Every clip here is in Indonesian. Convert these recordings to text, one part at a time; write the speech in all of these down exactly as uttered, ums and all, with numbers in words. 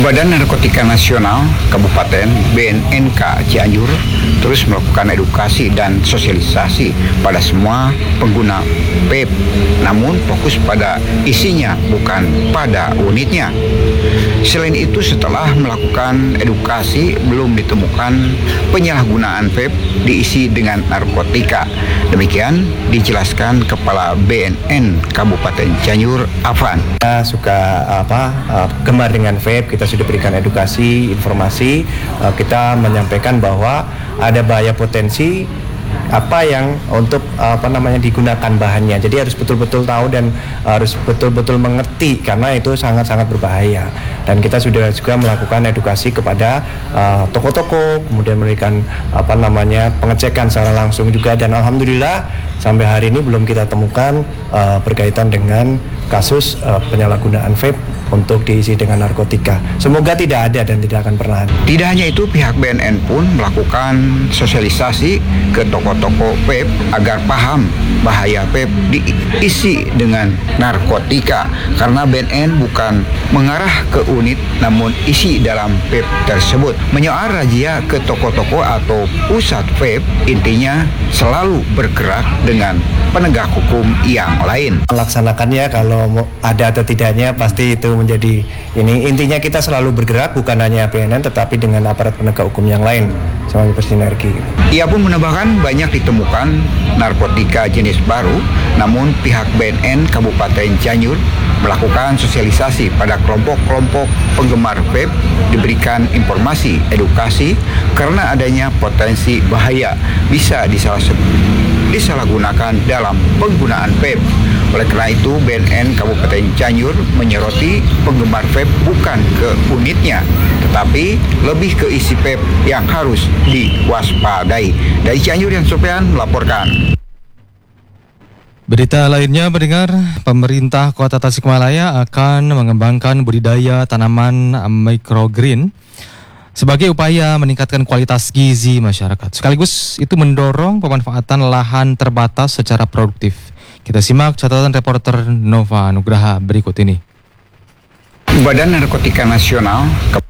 Badan Narkotika Nasional Kabupaten B N N K Cianjur terus melakukan edukasi dan sosialisasi pada semua pengguna vape, namun fokus pada isinya bukan pada unitnya. Selain itu, setelah melakukan edukasi belum ditemukan penyalahgunaan vape diisi dengan narkotika. Demikian dijelaskan Kepala B N N Kabupaten Cianjur, Afan. Kita suka apa uh, gemar dengan vape, kita sudah berikan edukasi, informasi, uh, kita menyampaikan bahwa ada bahaya potensi apa yang untuk apa namanya digunakan bahannya. Jadi harus betul-betul tahu dan harus betul-betul mengerti karena itu sangat-sangat berbahaya. Dan kita sudah juga melakukan edukasi kepada uh, toko-toko, kemudian memberikan apa namanya pengecekan secara langsung juga, dan alhamdulillah sampai hari ini belum kita temukan uh, berkaitan dengan kasus uh, penyalahgunaan vape untuk diisi dengan narkotika. Semoga tidak ada dan tidak akan pernah ada. Tidak hanya itu, pihak B N N pun melakukan sosialisasi ke toko-toko vape agar paham bahaya vape diisi dengan narkotika, karena B N N bukan mengarah ke unit namun isi dalam vape tersebut. Menyoal razia ke toko-toko atau pusat vape, intinya selalu bergerak dengan penegak hukum yang lain. Melaksanakannya kalau ada atau tidaknya pasti itu menjadi ini, intinya kita selalu bergerak bukan hanya B N N tetapi dengan aparat penegak hukum yang lain semuanya bersinergi. Ia pun menambahkan banyak ditemukan narkotika jenis baru, namun pihak B N N Kabupaten Cianjur melakukan sosialisasi pada kelompok-kelompok penggemar vape, diberikan informasi edukasi karena adanya potensi bahaya bisa disalah disalahgunakan dalam penggunaan vape. Oleh karena itu, B N N Kabupaten Cianjur menyoroti penggemar vape bukan ke unitnya, tetapi lebih ke isi vape yang harus diwaspadai. Dari Cianjur, Yan Sofian melaporkan. Berita lainnya, mendengar pemerintah Kota Tasikmalaya akan mengembangkan budidaya tanaman microgreen sebagai upaya meningkatkan kualitas gizi masyarakat. Sekaligus itu mendorong pemanfaatan lahan terbatas secara produktif. Kita simak catatan reporter Nova Nugraha berikut ini. Badan Narkotika Nasional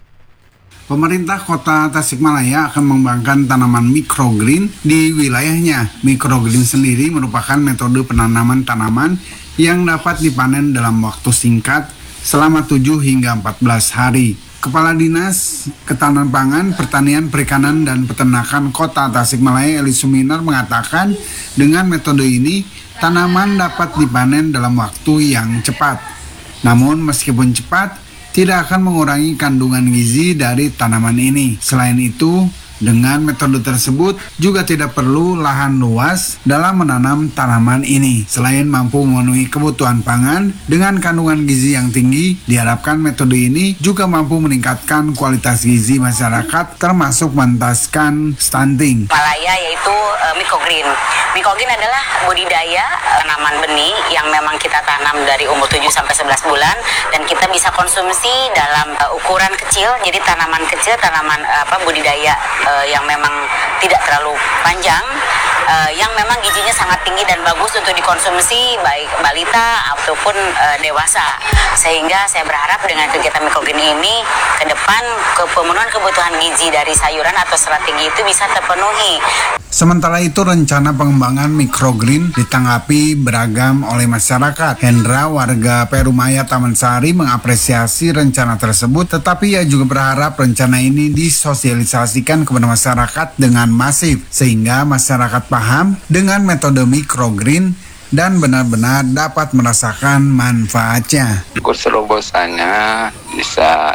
Pemerintah Kota Tasikmalaya akan mengembangkan tanaman microgreen di wilayahnya. Microgreen sendiri merupakan metode penanaman tanaman yang dapat dipanen dalam waktu singkat selama tujuh hingga empat belas hari. Kepala Dinas Ketahanan Pangan, Pertanian, Perikanan, dan Peternakan Kota Tasikmalaya, Eli Suminar, mengatakan dengan metode ini tanaman dapat dipanen dalam waktu yang cepat. Namun meskipun cepat, tidak akan mengurangi kandungan gizi dari tanaman ini. Selain itu, dengan metode tersebut juga tidak perlu lahan luas dalam menanam tanaman ini. Selain mampu memenuhi kebutuhan pangan dengan kandungan gizi yang tinggi, diharapkan metode ini juga mampu meningkatkan kualitas gizi masyarakat, termasuk mengentaskan stunting. Malaya yaitu uh, microgreen. Microgreen adalah budidaya tanaman benih yang memang kita tanam dari umur tujuh sampai sebelas bulan dan kita bisa konsumsi dalam uh, ukuran kecil. Jadi tanaman kecil, tanaman uh, apa budidaya uh, yang memang tidak terlalu panjang, uh, yang memang gizinya sangat tinggi dan bagus untuk dikonsumsi baik balita ataupun uh, dewasa. Sehingga saya berharap dengan kegiatan microgreen ini ke depan pemenuhan kebutuhan gizi dari sayuran atau serat tinggi itu bisa terpenuhi. Sementara itu, rencana pengembangan microgreen ditanggapi beragam oleh masyarakat. Hendra, warga Perumaya Taman Sari, mengapresiasi rencana tersebut, tetapi ia juga berharap rencana ini disosialisasikan kepada masyarakat dengan masif, sehingga masyarakat paham dengan metode microgreen dan benar-benar dapat merasakan manfaatnya. Keserobosannya bisa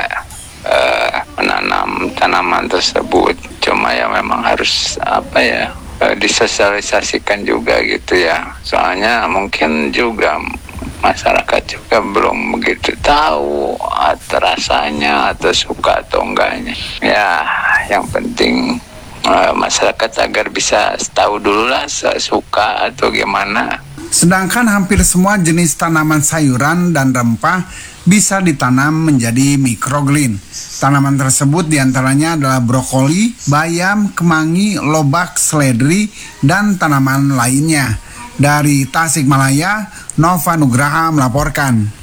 uh, menanam tanaman tersebut, cuma ya memang harus apa ya uh, disosialisasikan juga gitu ya. Soalnya mungkin juga masyarakat juga belum begitu tahu atau rasanya atau suka atau enggaknya. Ya, yang penting uh, masyarakat agar bisa tahu dulu lah suka atau gimana. Sedangkan hampir semua jenis tanaman sayuran dan rempah bisa ditanam menjadi microgreen. Tanaman tersebut diantaranya adalah brokoli, bayam, kemangi, lobak, seledri, dan tanaman lainnya. Dari Tasikmalaya, Nova Nugraha melaporkan.